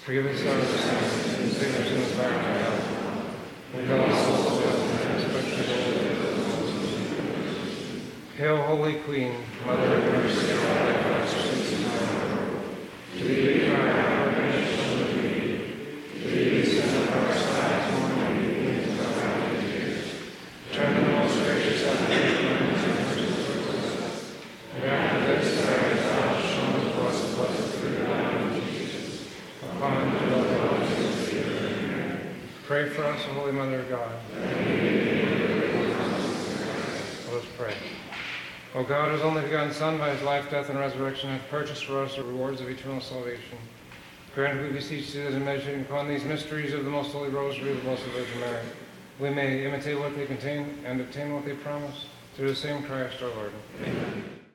Forgive us our sins, and save us from the fire of hell. Lead all souls to heaven, especially those. Hail, Holy Queen, Mother of mercy, and all thy blessings in heaven. To thee we cry, our nation of thee. To thee we send up our sighs, mourning and weeping in our valley of tears. Turn to the most gracious advocate, and after this, thou hast shown to us the blessed fruit of thy womb, Jesus. Upon whom dwell the blessings of thee. Pray for us, O Holy Mother of God. Let us pray. O God, whose only begotten Son, by his life, death, and resurrection, hath purchased for us the rewards of eternal salvation, grant, we beseech thee, that in meditating upon these mysteries of the most holy rosary of the Blessed Virgin Mary, we may imitate what they contain and obtain what they promise, through the same Christ our Lord. Amen.